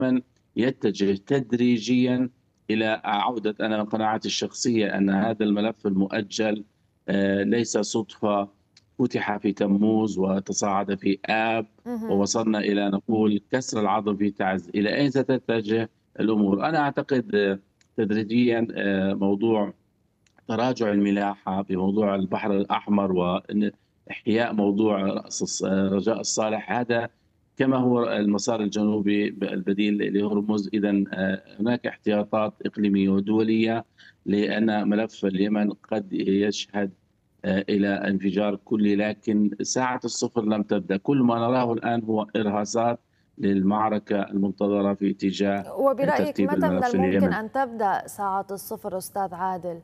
اليمن يتجه تدريجيا إلى عودة. أنا قناعتي الشخصية أن هذا الملف المؤجل ليس صدفة، فتح في تموز وتصاعد في آب، اهم. ووصلنا إلى نقول كسر العظم في تعز. إلى أين ستتجه الأمور؟ أنا أعتقد تدريجيا موضوع تراجع الملاحة في موضوع البحر الأحمر وإحياء موضوع رأس رجاء الصالح، هذا كما هو المسار الجنوبي البديل لهرمز. إذا هناك احتياطات إقليمية ودولية، لأن ملف اليمن قد يشهد إلى انفجار كلي، لكن ساعة الصفر لم تبدأ. كل ما نراه الآن هو إرهاصات للمعركة المنتظرة في اتجاه وبرأيك ترتيب متى من الملف الممكن اليمني. أن تبدأ ساعة الصفر أستاذ عادل؟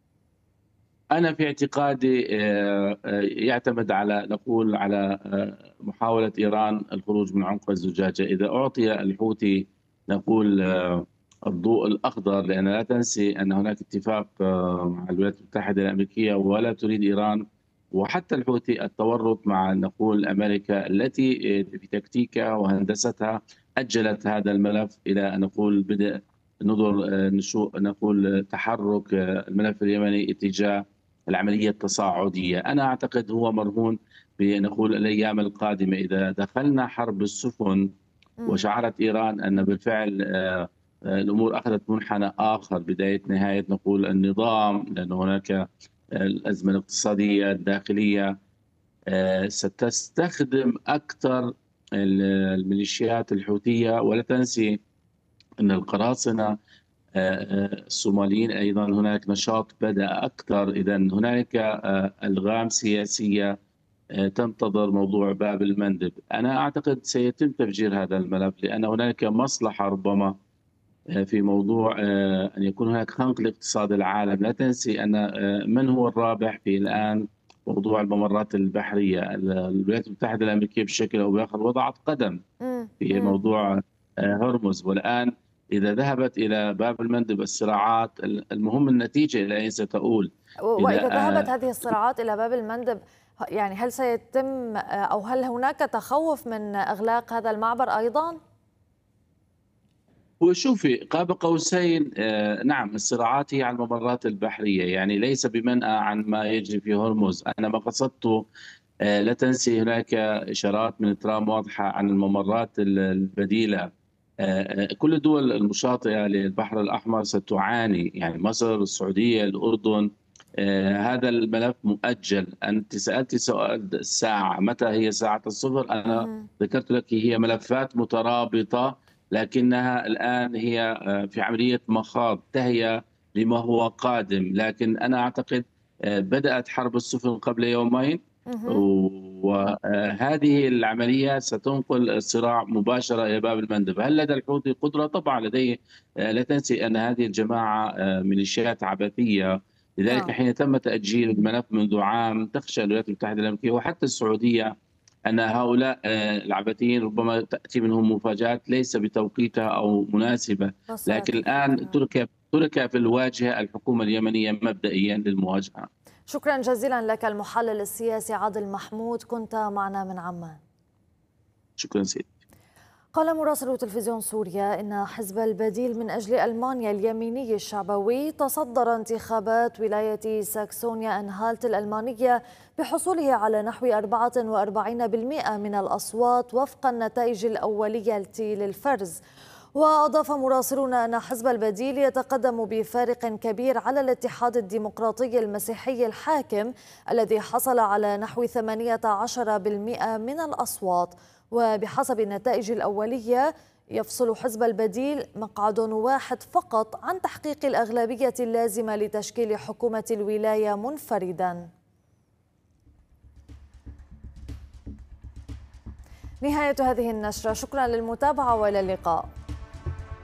أنا في اعتقادي يعتمد على نقول على محاولة إيران الخروج من عنق الزجاجة. إذا أعطي الحوثي نقول الضوء الأخضر، لأن لا تنسي أن هناك اتفاق مع الولايات المتحدة الأمريكية، ولا تريد إيران وحتى الحوثي التورط مع نقول أمريكا التي في تكتيكها وهندستها أجلت هذا الملف إلى نقول بدء نظر نشوء نقول تحرك الملف اليمني اتجاه العملية التصاعدية. أنا أعتقد هو مرهون بنقول الأيام القادمة. إذا دخلنا حرب السفن مم. وشعرت إيران أن بالفعل الأمور أخذت منحنى آخر، بداية نهاية نقول النظام، لأن هناك الأزمة الاقتصادية الداخلية، ستستخدم أكثر الميليشيات الحوثية. ولا تنسي أن القراصنة الصوماليين أيضا هناك نشاط بدأ أكثر. إذا هنالك ألغام سياسية تنتظر موضوع باب المندب. أنا أعتقد سيتم تفجير هذا الملف، لأن هنالك مصلحة ربما في موضوع أن يكون هناك خنق لاقتصاد العالم. لا تنسي أن من هو الرابح في الآن موضوع الممرات البحرية؟ الولايات المتحدة الأمريكية بشكل أو بآخر وضعت قدم مم. في مم. موضوع هرمز، والآن إذا ذهبت إلى باب المندب الصراعات، المهم النتيجة إلى أين ستؤول. إذا وإذا ذهبت هذه الصراعات إلى باب المندب، يعني هل سيتم أو هل هناك تخوف من إغلاق هذا المعبر أيضا؟ وشوفي قاب قوسين، نعم الصراعات هي على الممرات البحرية، يعني ليس بمنأى عن ما يجري في هرمز. أنا ما قصدته لا تنسي هناك إشارات من ترامب واضحة عن الممرات البديلة. كل الدول المشاطئة للبحر الأحمر ستعاني، يعني مصر، السعودية، الأردن. هذا الملف مؤجل. أنت سألت سؤال الساعة، متى هي ساعة الصفر؟ أنا مهم. ذكرت لك هي ملفات مترابطة، لكنها الآن هي في عملية مخاض تهيئة لما هو قادم. لكن أنا أعتقد بدأت حرب السفن قبل يومين، مهم. وهذه العملية ستنقل الصراع مباشرة إلى باب المندب. هل لدى الحوثي قدرة؟ طبعا لديه. لا تنسي أن هذه الجماعة ميليشيات عبثية. لذلك نعم. حين تم تأجيل الملف منذ عام، تخشى الولايات المتحدة الأمريكية وحتى السعودية أن هؤلاء العبثيين ربما تأتي منهم مفاجآت ليس بتوقيتها أو مناسبة. وصلت لكن الآن الفكرة. ترك في الواجهة الحكومة اليمنية مبدئيا للمواجهة. شكرا جزيلا لك المحلل السياسي عادل محمود، كنت معنا من عمان. شكرا سيدي. قال مراسل تلفزيون سوريا إن حزب البديل من أجل ألمانيا اليميني الشعبوي تصدر انتخابات ولاية ساكسونيا أنهالت الألمانية بحصوله على نحو 44% من الأصوات وفق النتائج الأولية للفرز. وأضاف مراسلون أن حزب البديل يتقدم بفارق كبير على الاتحاد الديمقراطي المسيحي الحاكم الذي حصل على نحو 18% من الأصوات. وبحسب النتائج الأولية يفصل حزب البديل مقعد واحد فقط عن تحقيق الأغلبية اللازمة لتشكيل حكومة الولاية منفردا. نهاية هذه النشرة، شكرا للمتابعة وإلى اللقاء.